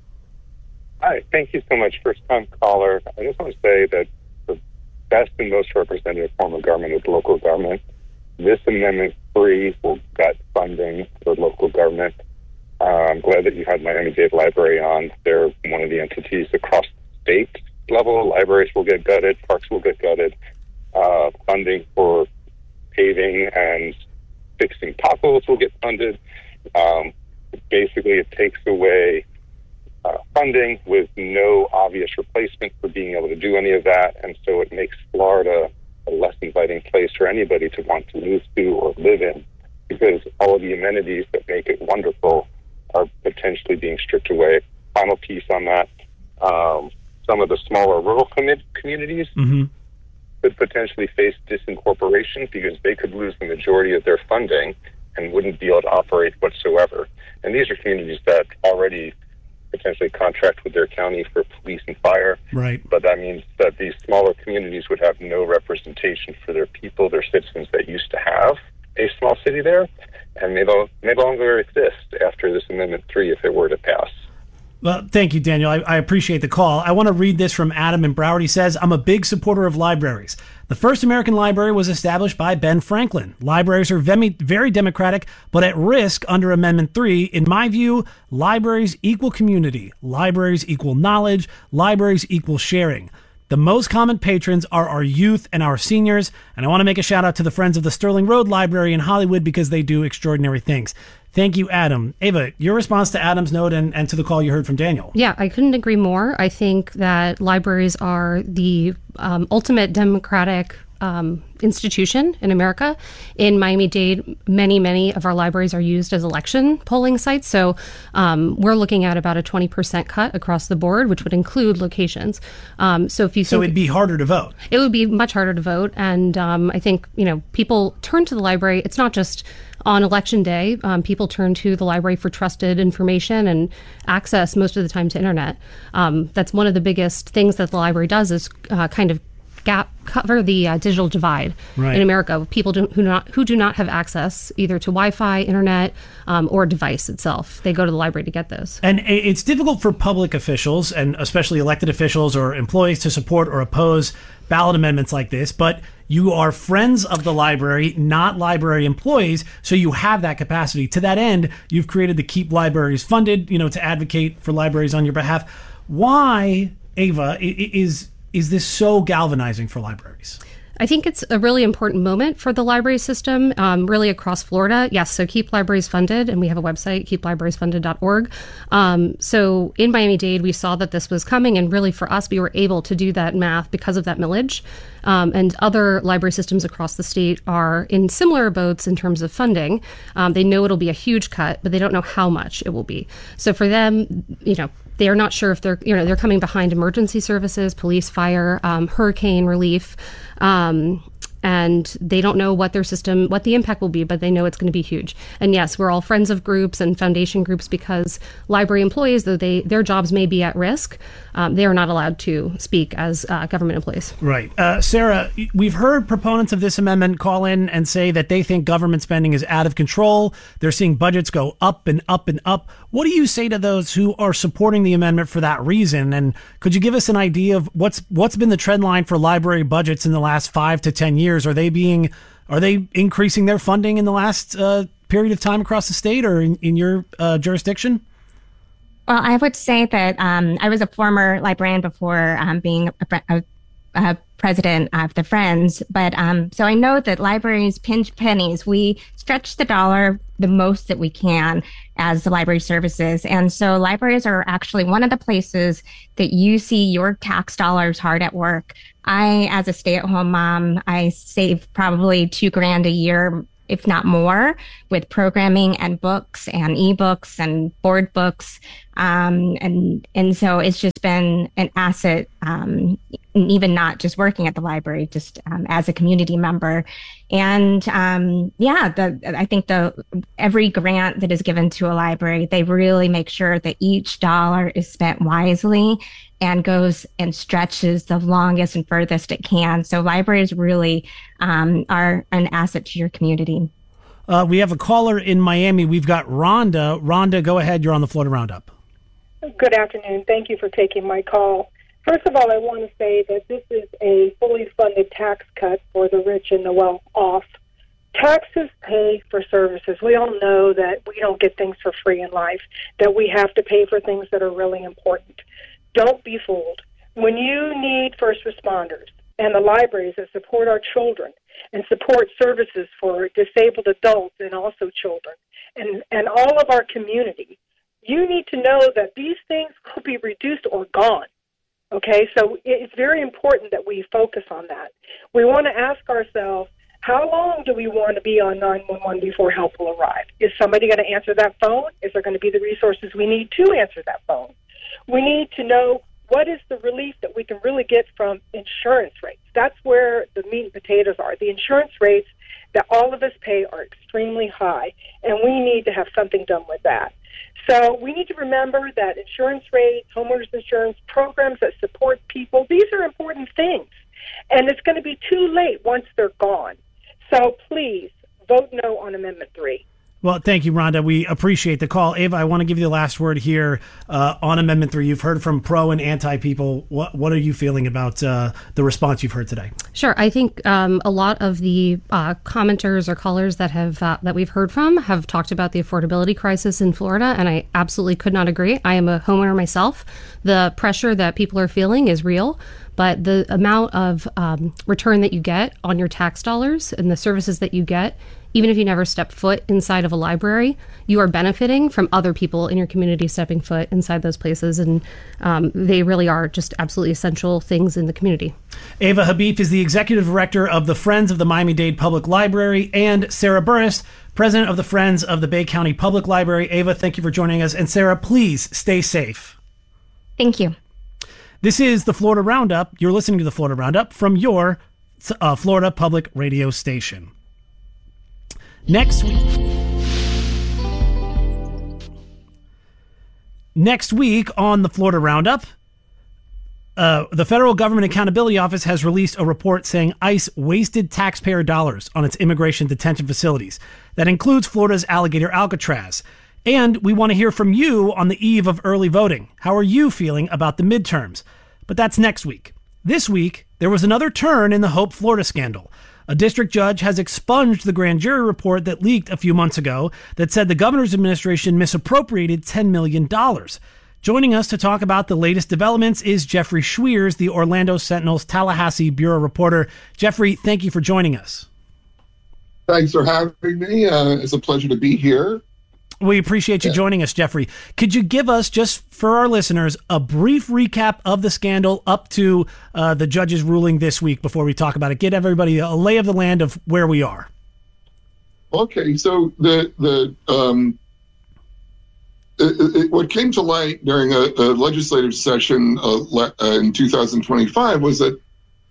Hi, thank you so much. First-time caller. I just want to say that the best and most representative form of government is local government. This Amendment three will cut funding for local government. Uh, I'm glad that you had Miami-Dade Library on. They're one of the entities across the state level. Libraries will get gutted. Parks will get gutted. Uh, funding for paving and fixing potholes will get funded. Um, basically, it takes away uh, funding with no obvious replacement for being able to do any of that, and so it makes Florida a less inviting place for anybody to want to move to or live in, because all of the amenities that make it wonderful are potentially being stripped away. Final piece on that, um, some of the smaller rural com- communities mm-hmm. could potentially face disincorporation because they could lose the majority of their funding and wouldn't be able to operate whatsoever. And these are communities that already potentially contract with their county for police and fire. Right. But that means that these smaller communities would have no representation for their people, their citizens that used to have a small city there, and may no, may no longer exist after this Amendment three if it were to pass. Well, thank you, Daniel. I, I appreciate the call. I want to read this from Adam in Broward. He says, I'm a big supporter of libraries. The first American library was established by Ben Franklin. Libraries are very, very democratic, but at risk under Amendment three. In my view, libraries equal community. Libraries equal knowledge. Libraries equal sharing. The most common patrons are our youth and our seniors. And I want to make a shout out to the Friends of the Sterling Road Library in Hollywood because they do extraordinary things. Thank you, Adam. Ava, your response to Adam's note and, and to the call you heard from Daniel. Yeah, I couldn't agree more. I think that libraries are the um, ultimate democratic um, institution in America. In Miami-Dade, many, many of our libraries are used as election polling sites. So um, we're looking at about a twenty percent cut across the board, which would include locations. Um, so if you So think, it'd be harder to vote. It would be much harder to vote. And um, I think, you know, people turn to the library. It's not just on election day. Um, people turn to the library for trusted information and access most of the time to internet. Um, that's one of the biggest things that the library does is uh, kind of gap cover the uh, digital divide right. in America. People do, who not who do not have access either to Wi-Fi, internet, um, or device itself. They go to the library to get those. And it's difficult for public officials, and especially elected officials or employees, to support or oppose ballot amendments like this. But you are friends of the library, not library employees, so you have that capacity. To that end, you've created the Keep Libraries Funded, you know, to advocate for libraries on your behalf. Why, Ava, is is this so galvanizing for libraries? I think it's a really important moment for the library system, um, really across Florida. Yes, so Keep Libraries Funded, and we have a website, keep libraries funded dot org. Um, so in Miami-Dade, we saw that this was coming, and really for us, we were able to do that math because of that millage. Um, and other library systems across the state are in similar boats in terms of funding. Um, they know it'll be a huge cut, but they don't know how much it will be. So for them, you know, they are not sure if they're, you know, they're coming behind emergency services, police, fire, um, hurricane relief. Um, and they don't know what their system, what the impact will be, but they know it's going to be huge. And yes, we're all friends of groups and foundation groups because library employees, though they their jobs may be at risk, um, they are not allowed to speak as uh, government employees. Right. Uh, Sarah, we've heard proponents of this amendment call in and say that they think government spending is out of control. They're seeing budgets go up and up and up. What do you say to those who are supporting the amendment for that reason? And could you give us an idea of what's what's been the trend line for library budgets in the last five to ten years? Are they being are they increasing their funding in the last uh, period of time across the state or in, in your uh, jurisdiction? Well, I would say that um, I was a former librarian before um, being a, a, a president of the Friends, but um, so I know that libraries pinch pennies. We stretch the dollar the most that we can as the library services. And so libraries are actually one of the places that you see your tax dollars hard at work. I, as a stay-at-home mom, I save probably two grand a year, if not more, with programming and books and ebooks and board books. Um, and, and so it's just been an asset, um, even not just working at the library, just um, as a community member. And um, yeah, the, I think the every grant that is given to a library, they really make sure that each dollar is spent wisely and goes and stretches the longest and furthest it can. So libraries really um, are an asset to your community. Uh, we have a caller in Miami. We've got Rhonda. Rhonda, go ahead. You're on the Florida Roundup. Good afternoon. Thank you for taking my call. First of all, I want to say that this is a fully funded tax cut for the rich and the well-off. Taxes pay for services. We all know that we don't get things for free in life, that we have to pay for things that are really important. Don't be fooled. When you need first responders and the libraries that support our children and support services for disabled adults and also children and, and all of our community, you need to know that these things could be reduced or gone. Okay, so it's very important that we focus on that. We want to ask ourselves, how long do we want to be on nine one one before help will arrive? Is somebody going to answer that phone? Is there going to be the resources we need to answer that phone? We need to know what is the relief that we can really get from insurance rates. That's where the meat and potatoes are. The insurance rates that all of us pay are extremely high, and we need to have something done with that. So we need to remember that insurance rates, homeowners insurance, programs that support people, these are important things. And it's going to be too late once they're gone. So please vote no on Amendment three. Well, thank you, Rhonda. We appreciate the call. Ava, I want to give you the last word here uh, on Amendment three. You've heard from pro and anti people. What, what are you feeling about uh, the response you've heard today? Sure. I think um, a lot of the uh, commenters or callers that have uh, that we've heard from have talked about the affordability crisis in Florida, and I absolutely could not agree. I am a homeowner myself. The pressure that people are feeling is real, but the amount of um, return that you get on your tax dollars and the services that you get, even if you never step foot inside of a library, you are benefiting from other people in your community stepping foot inside those places. And um, they really are just absolutely essential things in the community. Ava Habib is the executive director of the Friends of the Miami-Dade Public Library, and Sarah Burris, president of the Friends of the Bay County Public Library. Ava, thank you for joining us. And Sarah, please stay safe. Thank you. This is the Florida Roundup. You're listening to the Florida Roundup from your uh, Florida Public Radio station. Next week, next week on the Florida Roundup, uh, the Federal Government Accountability Office has released a report saying ICE wasted taxpayer dollars on its immigration detention facilities. That includes Florida's Alligator Alcatraz. And we want to hear from you on the eve of early voting. How are you feeling about the midterms? But that's next week. This week, there was another turn in the Hope Florida scandal. A district judge has expunged the grand jury report that leaked a few months ago that said the governor's administration misappropriated ten million dollars. Joining us to talk about the latest developments is Jeffrey Schwiers, the Orlando Sentinel's Tallahassee bureau reporter. Jeffrey, thank you for joining us. Thanks for having me. Uh, it's a pleasure to be here. We appreciate you yeah. joining us, Jeffrey. Could you give us, just for our listeners, a brief recap of the scandal up to uh, the judge's ruling this week before we talk about it? Get everybody a lay of the land of where we are. Okay, so the the um, it, it, what came to light during a, a legislative session uh, le- uh, in two thousand twenty-five was that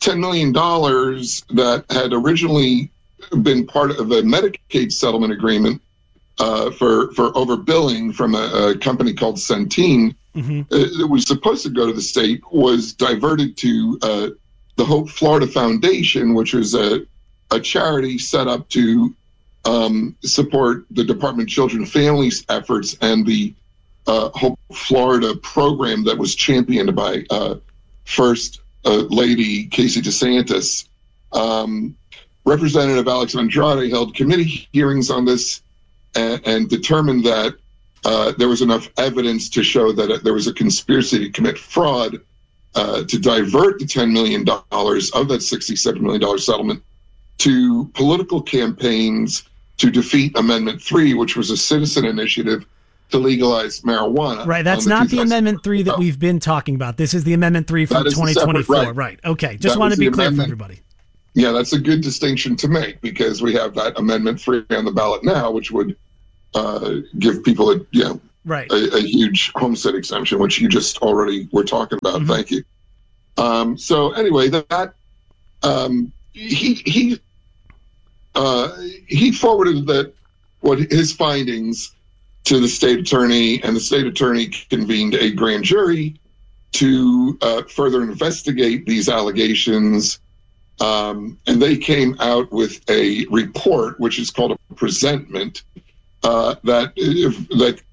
ten million dollars that had originally been part of a Medicaid settlement agreement uh, for, for overbilling from a, a company called Centene, mm-hmm. uh, it was supposed to go to the state, was diverted to uh, the Hope Florida Foundation, which was a, a charity set up to um, support the Department of Children and Families efforts and the uh, Hope Florida program that was championed by uh, First uh, Lady Casey DeSantis. Um, Representative Alex Andrade held committee hearings on this and, and determined that uh, there was enough evidence to show that uh, there was a conspiracy to commit fraud uh, to divert the ten million dollars of that sixty-seven million dollars settlement to political campaigns to defeat Amendment three, which was a citizen initiative to legalize marijuana. Right, that's not the Amendment three that we've been talking about. This is the Amendment three from twenty twenty-four. Separate, right. right, okay. Just wanted to be clear for everybody. Yeah, that's a good distinction to make because we have that Amendment three on the ballot now, which would uh, give people a, you know, right. a, a huge homestead exemption, which you just already were talking about. Mm-hmm. Thank you. Um, so anyway, that um, he he uh, he forwarded that what his findings to the state attorney, and the state attorney convened a grand jury to uh, further investigate these allegations. Um, and they came out with a report, which is called a presentment, uh, that that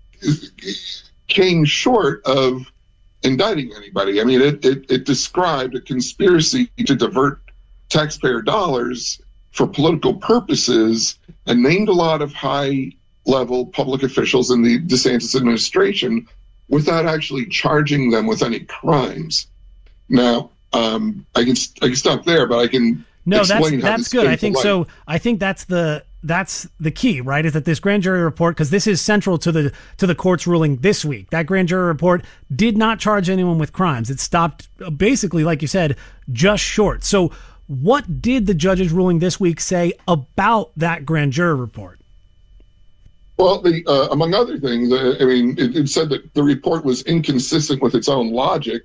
came short of indicting anybody. I mean, it, it, it described a conspiracy to divert taxpayer dollars for political purposes and named a lot of high-level public officials in the DeSantis administration without actually charging them with any crimes. Now, Um, I can I can stop there, but I can no. Explain that's how that's good. I think so. I think that's the that's the key, right? Is that this grand jury report, because this is central to the to the court's ruling this week. That grand jury report did not charge anyone with crimes. It stopped basically, like you said, just short. So, what did the judge's ruling this week say about that grand jury report? Well, the uh, among other things, uh, I mean, it, it said that the report was inconsistent with its own logic.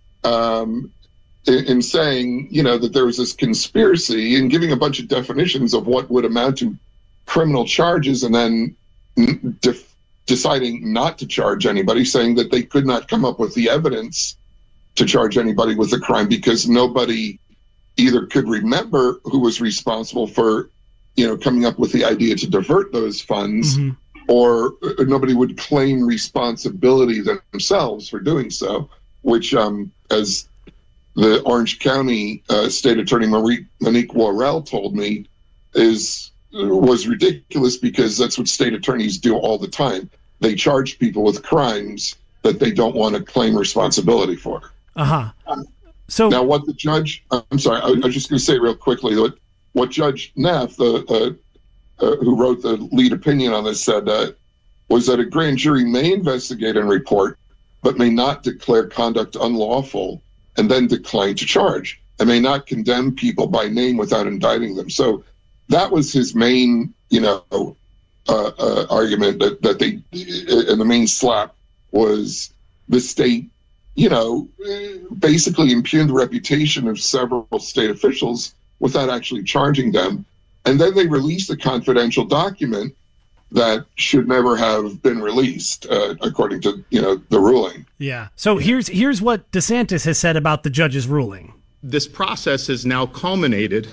Um, in saying, you know, that there was this conspiracy and giving a bunch of definitions of what would amount to criminal charges and then de- deciding not to charge anybody, saying that they could not come up with the evidence to charge anybody with a crime because nobody either could remember who was responsible for, you know, coming up with the idea to divert those funds, mm-hmm. or nobody would claim responsibility themselves for doing so, which, um, as the Orange County uh, State Attorney Marie, Monique Worrell told me is was ridiculous because that's what state attorneys do all the time. They charge people with crimes that they don't want to claim responsibility for. Uh-huh. So now what the judge, I'm sorry, I, I was just going to say real quickly, what, what Judge Neff, the, uh, uh, who wrote the lead opinion on this, said uh, was that a grand jury may investigate and report, but may not declare conduct unlawful and then decline to charge, and may not condemn people by name without indicting them. So that was his main, you know, uh, uh, argument that, that they, and the main slap was the state, you know, basically impugned the reputation of several state officials without actually charging them. And then they released a confidential document that should never have been released, uh, according to, you know, the ruling. Yeah. So here's here's what DeSantis has said about the judge's ruling. This process has now culminated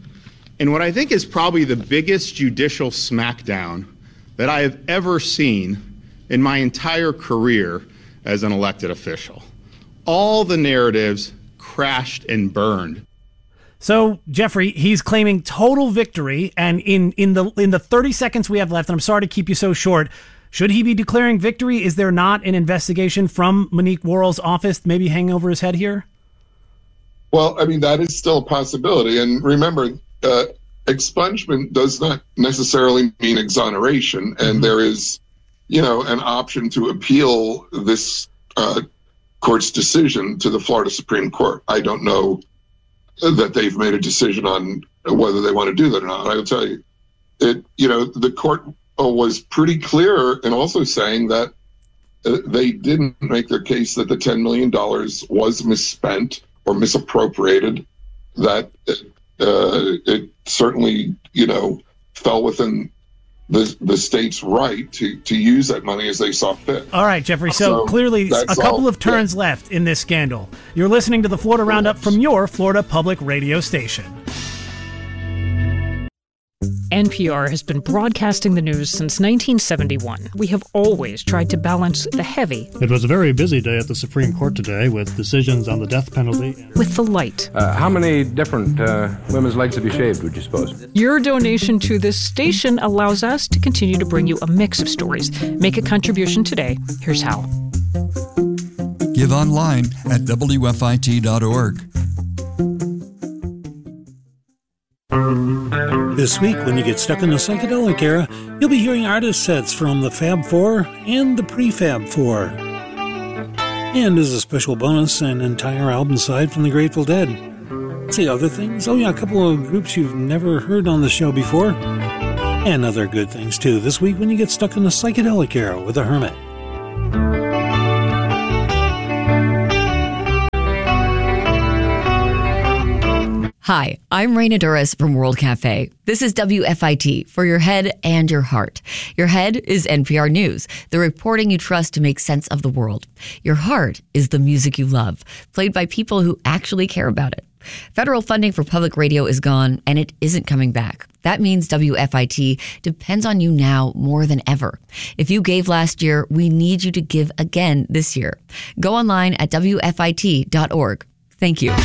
in what I think is probably the biggest judicial smackdown that I have ever seen in my entire career as an elected official. All the narratives crashed and burned. So, Jeffrey, he's claiming total victory, and in, in the in the thirty seconds we have left, and I'm sorry to keep you so short, should he be declaring victory? Is there not an investigation from Monique Worrell's office maybe hanging over his head here? Well, I mean, that is still a possibility. And remember, uh, expungement does not necessarily mean exoneration, and mm-hmm. there is, you know, an option to appeal this uh, court's decision to the Florida Supreme Court. I don't know that they've made a decision on whether they want to do that or not. I will tell you, it, you know, the court was pretty clear in also saying that uh, they didn't make their case that the ten million dollars was misspent or misappropriated, that uh, it certainly, you know, fell within the the state's right to, to use that money as they saw fit. All right, Jeffrey. So, So clearly a that's couple all. of turns left in this scandal. You're listening to the Florida Roundup from your Florida Public Radio station. N P R has been broadcasting the news since nineteen seventy-one. We have always tried to balance the heavy It was a very busy day at the Supreme Court today with decisions on the death penalty. with the light. Uh, how many different uh, women's legs have you shaved, would you suppose? Your donation to this station allows us to continue to bring you a mix of stories. Make a contribution today. Here's how. Give online at W F I T dot org. This week, when you get stuck in the psychedelic era, you'll be hearing artist sets from the Fab Four and the Prefab Four. And as a special bonus, an entire album side from the Grateful Dead. Let's see, other things? Oh yeah, a couple of groups you've never heard on the show before. And other good things too, this week when you get stuck in the psychedelic era with a hermit. Hi, I'm Raina Duras from World Cafe. This is W F I T for your head and your heart. Your head is N P R News, the reporting you trust to make sense of the world. Your heart is the music you love, played by people who actually care about it. Federal funding for public radio is gone, and it isn't coming back. That means W F I T depends on you now more than ever. If you gave last year, we need you to give again this year. Go online at W F I T dot org. Thank you.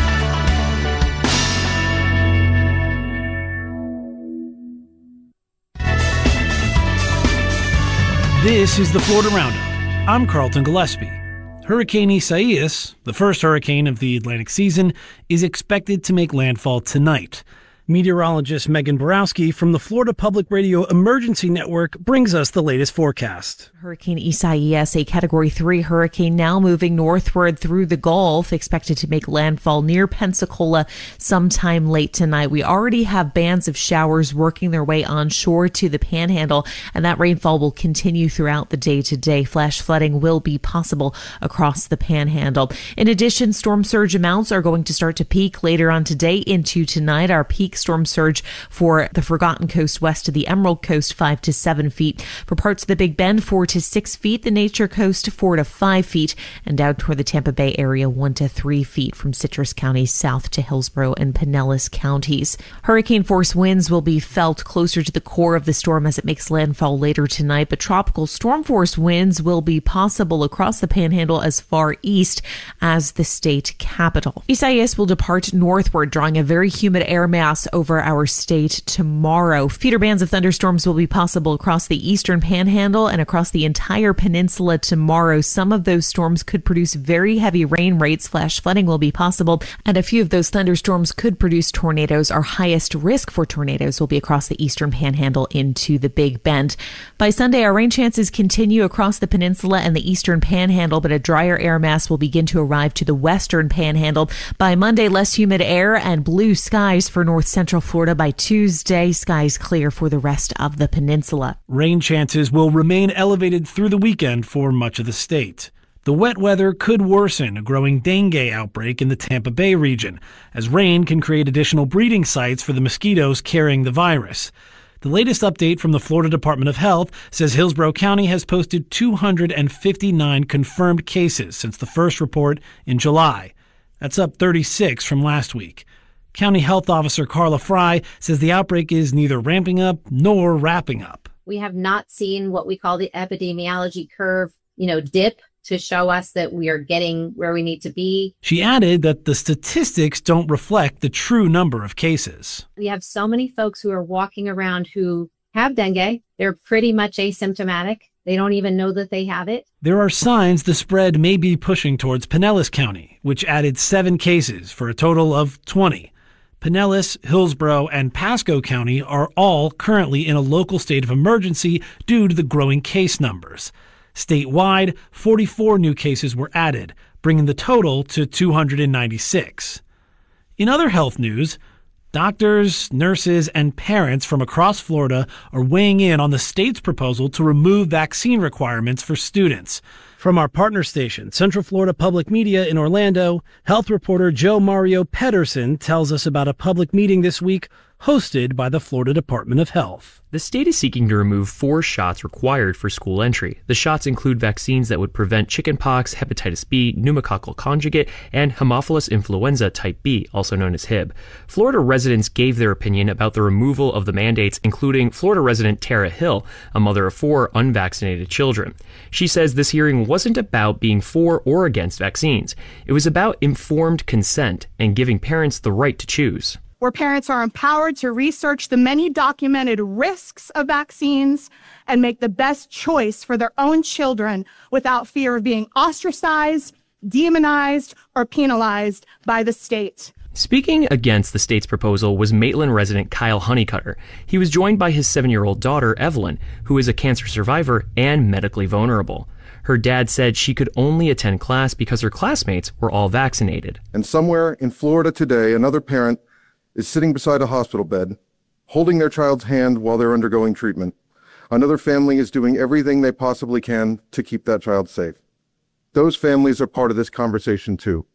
This is the Florida Roundup. I'm Carlton Gillespie. Hurricane Isaias, the first hurricane of the Atlantic season, is expected to make landfall tonight. Meteorologist Megan Borowski from the Florida Public Radio Emergency Network brings us the latest forecast. Hurricane Isaias, a Category three hurricane now moving northward through the Gulf, expected to make landfall near Pensacola sometime late tonight. We already have bands of showers working their way onshore to the Panhandle, and that rainfall will continue throughout the day today. Flash flooding will be possible across the Panhandle. In addition, storm surge amounts are going to start to peak later on today into tonight. Our peak storm surge for the Forgotten Coast west of the Emerald Coast, five to seven feet. For parts of the Big Bend, four to six feet. The Nature Coast, four to five feet. And down toward the Tampa Bay area, one to three feet from Citrus County south to Hillsborough and Pinellas counties. Hurricane force winds will be felt closer to the core of the storm as it makes landfall later tonight, but tropical storm force winds will be possible across the Panhandle as far east as the state capital. Isaias will depart northward, drawing a very humid air mass over our state tomorrow. Feeder bands of thunderstorms will be possible across the eastern Panhandle and across the entire peninsula tomorrow. Some of those storms could produce very heavy rain rates. Flash flooding will be possible, and a few of those thunderstorms could produce tornadoes. Our highest risk for tornadoes will be across the eastern Panhandle into the Big Bend. By Sunday, our rain chances continue across the peninsula and the eastern Panhandle, but a drier air mass will begin to arrive to the western Panhandle. By Monday, less humid air and blue skies for north central Florida. By Tuesday, skies clear for the rest of the peninsula. Rain chances will remain elevated through the weekend for much of the state. The wet weather could worsen a growing dengue outbreak in the Tampa Bay region, as rain can create additional breeding sites for the mosquitoes carrying the virus. The latest update from the Florida Department of Health says Hillsborough County has posted two hundred fifty-nine confirmed cases since the first report in July. That's up thirty-six from last week. County Health Officer Carla Fry says the outbreak is neither ramping up nor wrapping up. We have not seen what we call the epidemiology curve, you know, dip to show us that we are getting where we need to be. She added that the statistics don't reflect the true number of cases. We have so many folks who are walking around who have dengue. They're pretty much asymptomatic. They don't even know that they have it. There are signs the spread may be pushing towards Pinellas County, which added seven cases for a total of twenty. Pinellas, Hillsborough, and Pasco County are all currently in a local state of emergency due to the growing case numbers. Statewide, forty-four new cases were added, bringing the total to two hundred ninety-six. In other health news, doctors, nurses, and parents from across Florida are weighing in on the state's proposal to remove vaccine requirements for students. From our partner station, Central Florida Public Media in Orlando, health reporter Joe Mario Pedersen tells us about a public meeting this week hosted by the Florida Department of Health. The state is seeking to remove four shots required for school entry. The shots include vaccines that would prevent chickenpox, hepatitis B, pneumococcal conjugate, and Haemophilus influenza type B, also known as H I B. Florida residents gave their opinion about the removal of the mandates, including Florida resident Tara Hill, a mother of four unvaccinated children. She says this hearing wasn't about being for or against vaccines. It was about informed consent and giving parents the right to choose, where parents are empowered to research the many documented risks of vaccines and make the best choice for their own children without fear of being ostracized, demonized, or penalized by the state. Speaking against the state's proposal was Maitland resident Kyle Honeycutter. He was joined by his seven-year-old daughter, Evelyn, who is a cancer survivor and medically vulnerable. Her dad said she could only attend class because her classmates were all vaccinated. And somewhere in Florida today, another parent is sitting beside a hospital bed, holding their child's hand while they're undergoing treatment. Another family is doing everything they possibly can to keep that child safe. Those families are part of this conversation too.